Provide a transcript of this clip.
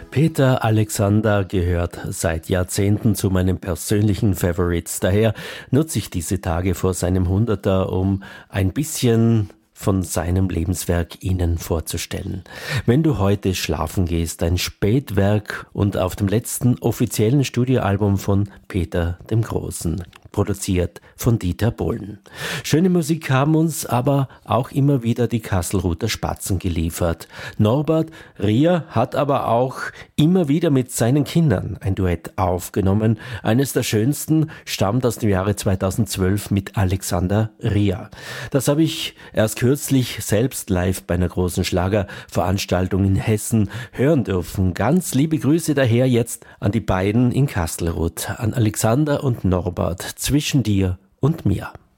Peter Alexander gehört seit Jahrzehnten zu meinen persönlichen Favorites. Daher nutze ich diese Tage vor seinem 100er, um ein bisschen von seinem Lebenswerk Ihnen vorzustellen. Wenn du heute schlafen gehst, ein Spätwerk und auf dem letzten offiziellen Studioalbum von Peter dem Großen, produziert von Dieter Bohlen. Schöne Musik haben uns aber auch immer wieder die Kastelruther Spatzen geliefert. Norbert Rier hat aber auch immer wieder mit seinen Kindern ein Duett aufgenommen. Eines der schönsten stammt aus dem Jahre 2012 mit Alexander Rier. Das habe ich erst kürzlich selbst live bei einer großen Schlagerveranstaltung in Hessen hören dürfen. Ganz liebe Grüße daher jetzt an die beiden in Kastelruth, an Alexander und Norbert. Zwischen dir und mir.